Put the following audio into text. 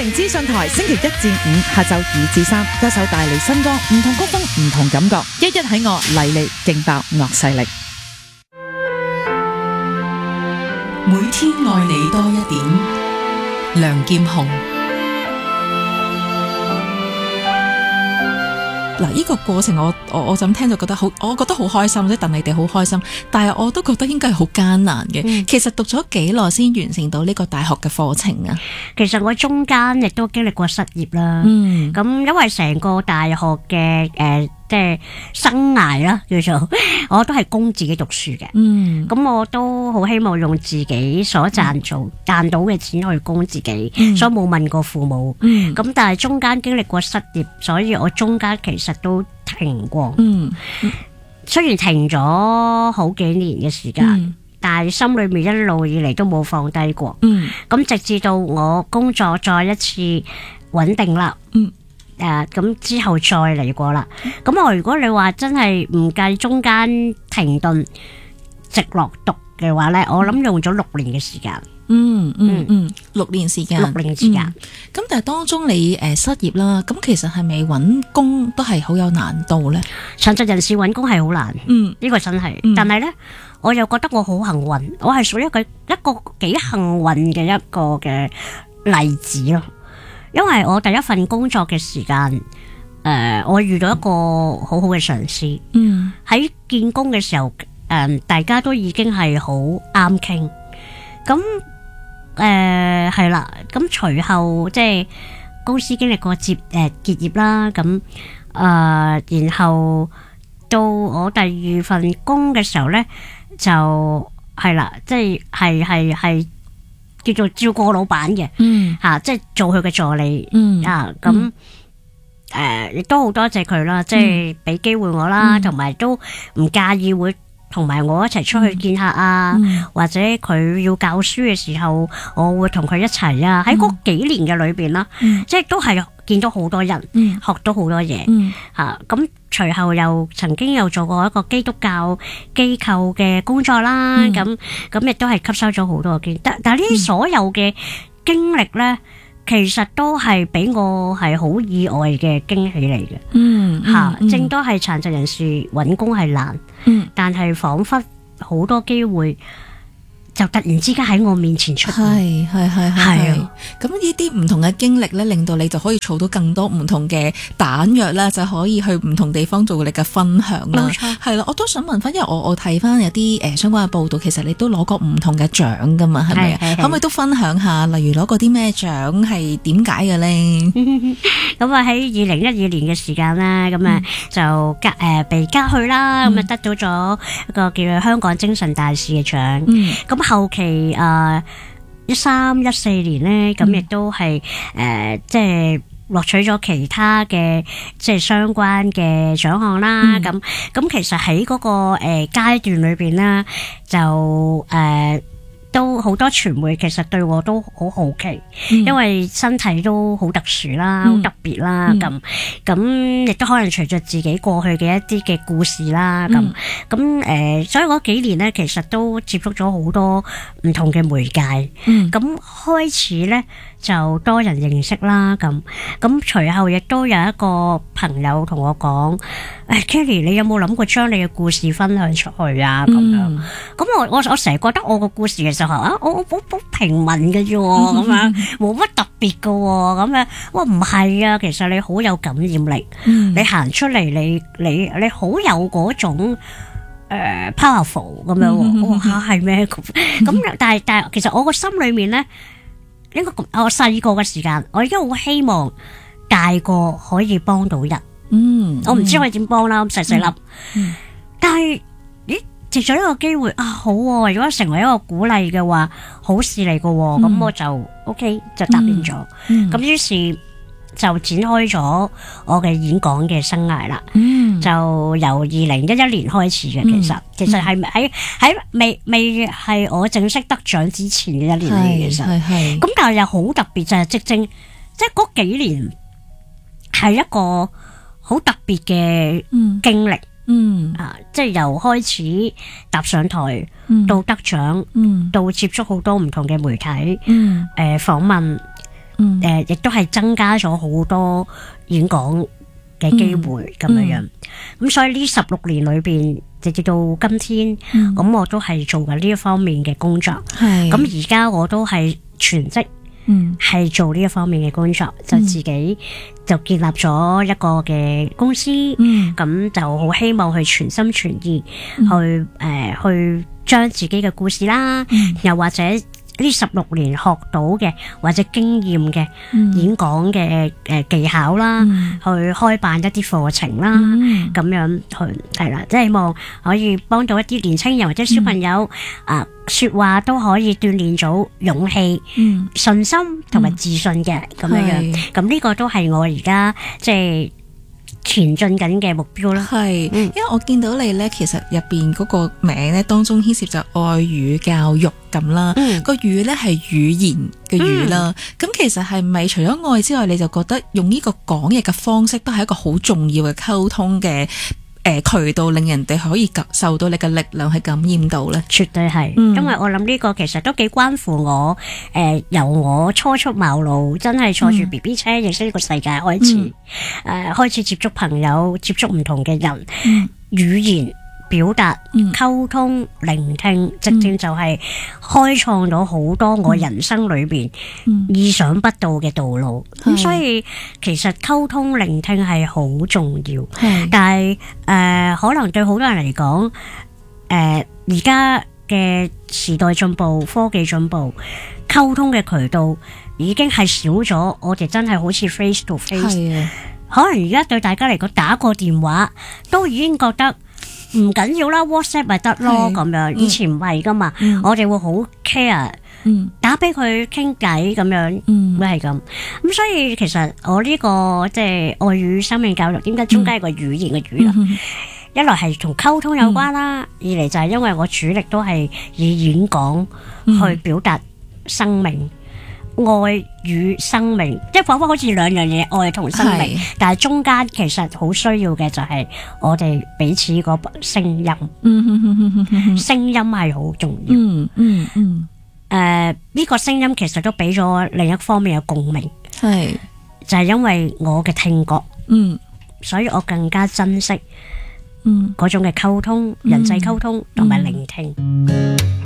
靈資訊台星期一至五下晝2至3，歌手帶嚟新歌，唔同曲風，唔同感覺，一喺我麗麗勁爆樂勢力。 每天愛你多一點，梁劍虹。 嗱，呢個過程我就咁聽就覺得好，我覺得好開心，即係戥你哋好開心。但係我都覺得應該係好艱難嘅。其實讀咗幾耐先完成到呢個大學嘅課程啊？ 其實我中間亦都經歷過失業啦。咁因為成個大學嘅即係生涯啦，叫做我都係供自己讀書嘅。咁我都好希望用自己所賺到嘅錢去供自己，所以冇問過父母。咁但係中間經歷過失業，所以我中間其實都停過。雖然停咗好幾年嘅時間，但係心裏面一路以嚟都冇放低過。咁直至到我工作再一次穩定啦。咁之後再嚟過啦。咁我如果你話真係唔計中間停頓直落讀嘅話咧，我諗用咗6年嘅時間。 6年時間。 6年時間。 咁但係當中你失業啦，咁其實係咪揾工都係好有難度咧？ 殘疾人士揾工係好難，呢個真係。但係咧，我又覺得我好幸運，我係屬於一個幾幸運嘅一個嘅例子咯。因為我第一份工作嘅時間，我遇到一個好好嘅上司。喺見工嘅時候，大家都已經係好啱傾。咁係啦，咁隨後即係公司經歷過結業啦。咁然後到我第2份工嘅時候咧，就係啦，即係叫做照顧老闆嘅，即係做佢嘅助理。咁亦都好多謝佢啦，即係俾機會我啦，同埋都唔介意會同埋我一齊出去見客啊，或者佢要教書嘅時候，我會同佢一齊啊。喺嗰幾年嘅裏邊啦，即係都係見到好多人，學到好多嘢。咁隨後又曾經又做過一個基督教機構嘅工作啦。咁亦都係吸收咗好多嘅經驗。但係呢啲所有嘅經歷咧，其實都係俾我係好意外嘅驚喜嚟嘅。正多係殘疾人士揾工係難，但係彷彿好多機會就突然之間喺我面前出現。 係。咁呢啲唔同嘅經歷咧，令到你就可以儲到更多唔同嘅彈藥啦，就可以去唔同地方做你嘅分享啦。 冇錯。 係啦，我都想問翻，因為我睇翻有啲相關嘅報道，其實你都攞過唔同嘅獎噶嘛，係咪啊？可唔可以都分享下，例如攞過啲咩獎，係點解嘅咧？ 咁喺2012年嘅時間啦，咁就被加去啦，咁得到咗一個叫做香港精神大使嘅獎。咁後期13、14年咧，咁亦都係即係獲取咗其他嘅即係相關嘅獎項啦。咁其實喺嗰個階段裏邊啦，就都好多傳媒其實對我都好好奇，因為身體都好特殊啦，好特別啦。咁亦都可能隨着自己過去嘅一啲嘅故事啦。咁所以嗰幾年咧，其實都接觸咗好多唔同嘅媒介。咁開始咧就多人認識啦。咁隨後亦都有一個朋友同我講，Kelly， 你有冇諗過將你嘅故事分享出去啊？咁樣。咁我成日覺得我個故事嘅時候我好平民嘅啫，咁樣冇乜特別嘅，咁樣。哇，唔係啊，其實你好有感染力。你行出嚟，你好有嗰種powerful 咁樣。哇，係咩咁？但係其實我個心裏面咧，應該我細個嘅時間，我已經好希望大個可以幫到人。我唔知可以點幫啦，咁細粒。但係藉咗呢個機會好喎，如果成為一個鼓勵嘅話，好事嚟嘅喎。咁我就 OK 就答應咗。咁於是就展開咗我嘅演講嘅生涯啦。就由2011年開始嘅。其實係喺未係我正式得獎之前嘅一年嚟嘅。其實咁但係又好特別，就係即係嗰幾年係一個好特別嘅經歷。即係由開始踏上台，到得獎，到接觸好多唔同嘅媒體，訪問， 亦都係增加咗好多演講嘅機會咁樣。咁所以呢16年裏邊，直至到今天，咁我都係做緊呢一方面嘅工作。咁而家我都係全職。係做呢一方面嘅工作，就自己就建立咗一個嘅公司，咁就好希望去全心全意去將自己嘅故事啦，又或者呢16年學到嘅或者經驗嘅演講嘅技巧啦，去開辦一啲課程啦，咁樣去係啦，即係希望可以幫到一啲年輕人或者小朋友說話都可以鍛煉到勇氣、信心同埋自信嘅咁樣。咁呢個都係我而家即係前進緊嘅目標啦。係， 因為我見到你咧，其實入邊嗰個名咧當中牽涉就愛語教育咁啦。個語咧係語言嘅語啦。咁其實係咪除咗愛之外，你就覺得用呢個講嘢嘅方式都係一個好重要嘅溝通嘅渠道，令人哋可以受到你嘅力量去感染到咧？絕對係，因為我諗呢個其實都幾關乎我由我初出茅廬，真係坐住 BB 車認識呢個世界開始，開始接觸朋友，接觸唔同嘅人，語言表達、溝通、聆聽，直正就係開創咗好多我人生裏邊意想不到嘅道路。咁所以其實溝通聆聽係好重要，但係可能對好多人嚟講，而家嘅時代進步、科技進步，溝通嘅渠道已經係少咗。我哋真係好似 face to face，可能而家對大家嚟講打個電話都已經覺得唔緊要啦，WhatsApp 咪得咯咁樣。以前唔係噶嘛，我哋會好 care，打俾佢傾偈咁樣，會係咁。咁所以其實我呢個即係愛語生命教育，點解中間有個語言嘅語啊？一來係同溝通有關啦，二嚟就係因為我主力都係以演講去表達生命。愛與生命，即係彷彿好似兩樣嘢，愛同生命，但係中間其實好需要嘅就係我哋彼此個聲音，聲音係好重要。呢個聲音其實都俾咗另一方面嘅共鳴，就係因為我嘅聽覺，所以我更加珍惜嗰種嘅溝通，人際溝通同埋聆聽。